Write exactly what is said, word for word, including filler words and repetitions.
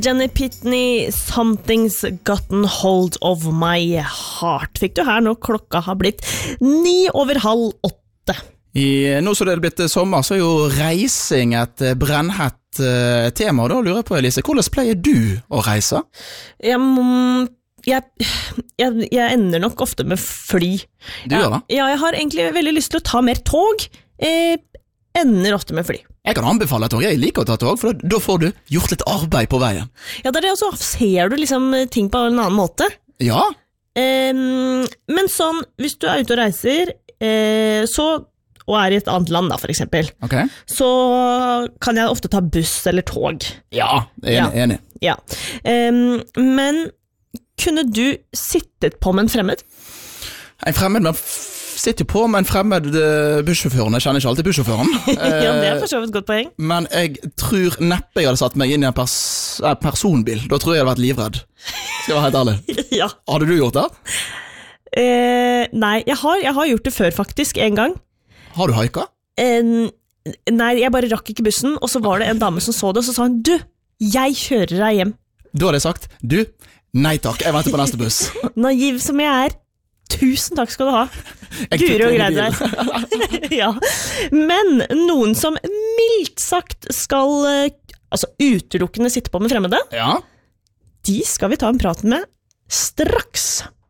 Jenny Pitney, Something's Gotten Hold of My Heart. Fikk du her nå klokka har blitt ni over halv åtte. I, nå så det er blitt sommer, så er jo reising et brennhett uh, tema, og da lurer jeg på, Elise, hvordan pleier du å reise? Jeg, jeg, jeg, jeg ender nok ofte med fly. Du gjør det? Ja, jeg har egentlig veldig lyst til å ta mer tog, eh, ender ofte med fly. Jeg kan anbefale tog, jeg liker å ta tog, for da får du gjort litt arbeid på veien. Ja, det er det, og så ser du liksom ting på en annen måte. Ja. Um, men sånn, hvis du er ute og reiser, eh, så, og er i et annet land da, for eksempel, okay. så kan jeg ofte ta buss eller tog. Ja, enig. Ja. enig. Ja. Um, men kunne du sittet på med en fremmed? En fremmed, men sitter jo på med en fremmed uh, bussjåføren. Jeg kjenner ikke alltid bussjåføren. Ja, det er for så vidt et godt poeng. Men jeg tror neppe jeg hadde satt meg inn i en pers eh, personbil. Da tror jeg jeg hadde vært livredd. Skal jeg være helt ærlig. Ja. Hadde du gjort det? Eh, nei, jeg har, jeg har gjort det før faktisk, en gang. Har du haika? Eh, nei, jeg bare rakk ikke bussen, og så var det en dame som så det, og så sa hun, du, jeg kjører deg hjem. Da hadde jeg sagt, du, nei takk, jeg venter på neste buss. Naiv som jeg er. Tusen takk skal du ha. Guri og greide deg. Ja. Men noen som mildt sagt skal altså utelukkende sitte på med fremmede, ja. De skal vi ta en prat med straks.